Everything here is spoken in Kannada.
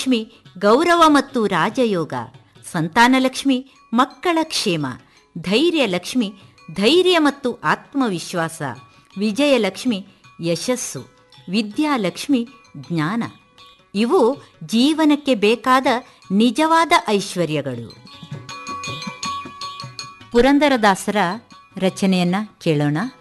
ಗೃಹಲಕ್ಷ್ಮಿ ಗೌರವ ಮತ್ತು ರಾಜಯೋಗ, ಸಂತಾನಲಕ್ಷ್ಮಿ ಮಕ್ಕಳ ಕ್ಷೇಮ, ಧೈರ್ಯಲಕ್ಷ್ಮಿ ಧೈರ್ಯ ಮತ್ತು ಆತ್ಮವಿಶ್ವಾಸ, ವಿಜಯಲಕ್ಷ್ಮಿ ಯಶಸ್ಸು, ವಿದ್ಯಾಲಕ್ಷ್ಮಿ ಜ್ಞಾನ. ಇವು ಜೀವನಕ್ಕೆ ಬೇಕಾದ ನಿಜವಾದ ಐಶ್ವರ್ಯಗಳು. ಪುರಂದರದಾಸರ ರಚನೆಯನ್ನು ಕೇಳೋಣ.